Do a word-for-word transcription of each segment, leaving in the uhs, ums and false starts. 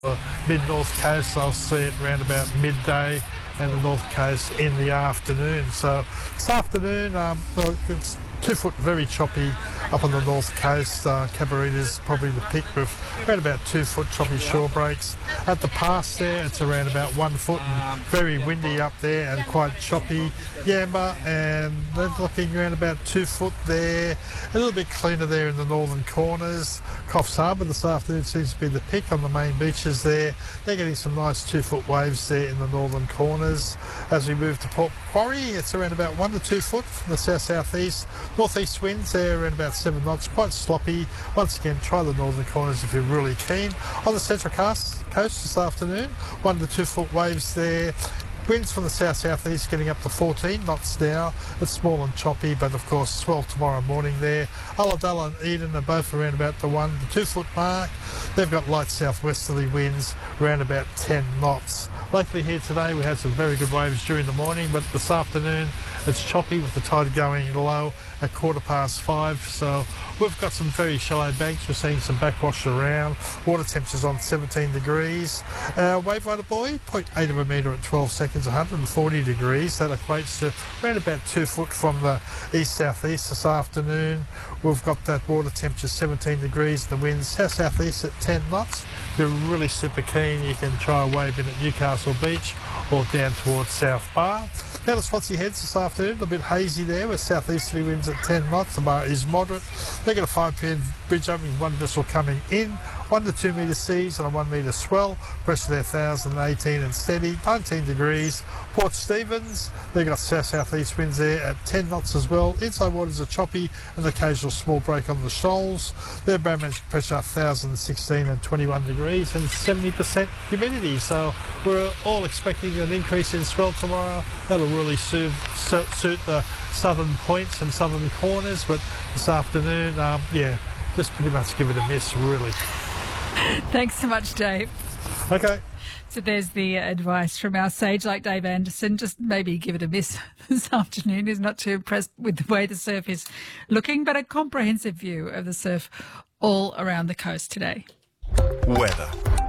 the mid-north coast. I'll see it around about midday, and the north coast in the afternoon. So this afternoon, um, well, it's two foot very choppy up on the north coast. Uh, Cabarita's probably the peak with around about two foot choppy shore breaks. At the pass there, it's around about one foot and very windy up there and quite choppy. Yamba, and they're looking around about two foot there. A little bit cleaner there in the northern corners. Coffs Harbour this afternoon seems to be the pick on the main beaches there. They're getting some nice two foot waves there in the northern corners. As we move to Port Macquarie, it's around about one to two foot from the south-south-east. Northeast winds there around about seven knots, quite sloppy. Once again, try the northern corners if you're really keen. On the central coast, coast this afternoon, one to two foot waves there. Winds from the south-south-east getting up to fourteen knots now. It's small and choppy, but of course swell tomorrow morning there. Ulladulla and Eden are both around about the one to two foot mark. They've got light southwesterly winds around about ten knots. Luckily here today we had some very good waves during the morning, but this afternoon it's choppy with the tide going low at quarter past five. So we've got some very shallow banks. We're seeing some backwash around. Water temperatures on seventeen degrees. Uh, wave rider buoy, zero point eight of a metre at twelve seconds, one hundred forty degrees. That equates to around about two foot from the east-south-east this afternoon. We've got that water temperature seventeen degrees. The winds south-south-east at ten knots. If you're really super keen, you can try a wave in at Newcastle Beach or down towards South Bar. Down to Swansea Heads this afternoon, a bit hazy there with southeasterly winds at ten knots. The bar is moderate. They've got a five p m bridge opening, one vessel coming in, one to two metre seas and a one metre swell. Pressure there one thousand eighteen and steady, nineteen degrees. Port Stephens, they've got south-southeast winds there at ten knots as well. Inside waters are choppy and occasional small break on the shoals. Their barometric pressure one thousand sixteen and twenty-one degrees and seventy percent humidity. So we're all expecting an increase in swell tomorrow. That'll really suit, suit the southern points and southern corners, but this afternoon, um, yeah, just pretty much give it a miss, really. Thanks so much, Dave. Okay. So there's the advice from our sage like Dave Anderson. Just maybe give it a miss this afternoon. He's not too impressed with the way the surf is looking, but a comprehensive view of the surf all around the coast today. Weather.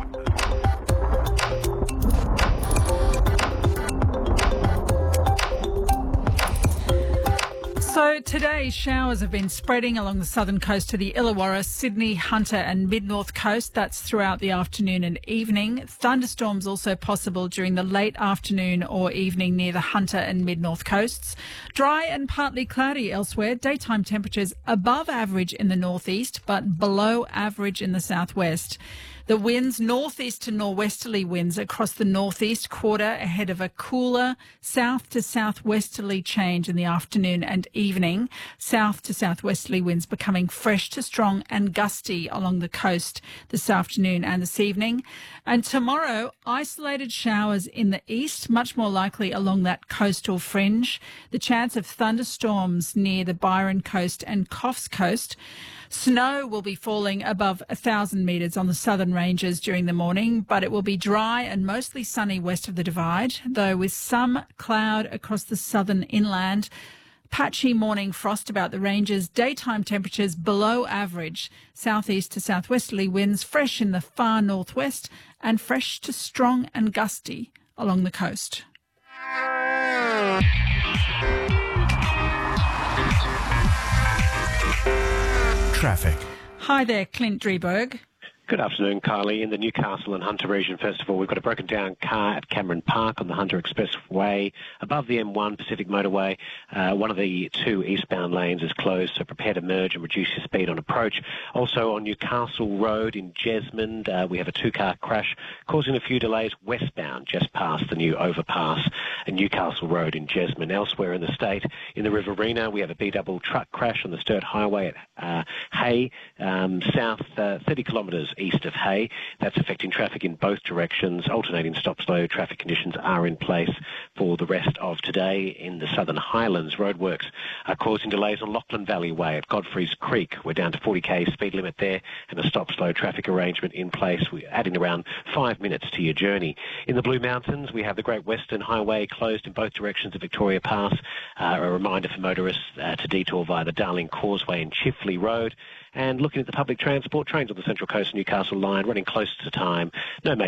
So today, showers have been spreading along the southern coast to the Illawarra, Sydney, Hunter and mid-north coast. That's throughout the afternoon and evening. Thunderstorms also possible during the late afternoon or evening near the Hunter and mid-north coasts. Dry and partly cloudy elsewhere. Daytime temperatures above average in the northeast, but below average in the southwest. The winds, northeast to norwesterly winds across the northeast quarter ahead of a cooler south to southwesterly change in the afternoon and evening. South to southwesterly winds becoming fresh to strong and gusty along the coast this afternoon and this evening. And tomorrow, isolated showers in the east, much more likely along that coastal fringe. The chance of thunderstorms near the Byron coast and Coffs coast. Snow will be falling above one thousand metres on the southern ranges during the morning, but it will be dry and mostly sunny west of the Divide, though with some cloud across the southern inland. Patchy morning frost about the ranges, daytime temperatures below average, southeast to southwesterly winds fresh in the far northwest and fresh to strong and gusty along the coast. Traffic. Hi there, Clint Drieberg. Good afternoon, Kylie. In the Newcastle and Hunter region, first of all, we've got a broken down car at Cameron Park on the Hunter Expressway above the M one Pacific Motorway. Uh, one of the two eastbound lanes is closed, so prepare to merge and reduce your speed on approach. Also on Newcastle Road in Jesmond, uh, we have a two-car crash causing a few delays westbound just past the new overpass and Newcastle Road in Jesmond. Elsewhere in the state, in the Riverina, we have a B-double truck crash on the Sturt Highway at uh, Hay, um, south uh, thirty kilometres east of Hay. That's affecting traffic in both directions. Alternating stop-slow traffic conditions are in place for the rest of today. In the Southern Highlands, roadworks are causing delays on Lachlan Valley Way at Godfrey's Creek. We're down to forty k speed limit there and a stop-slow traffic arrangement in place. We're adding around five minutes to your journey. In the Blue Mountains, we have the Great Western Highway closed in both directions of Victoria Pass. Uh, a reminder for motorists uh, to detour via the Darling Causeway and Chifley Road. And looking at the public transport, trains on the Central Coast Newcastle line running close to time. No major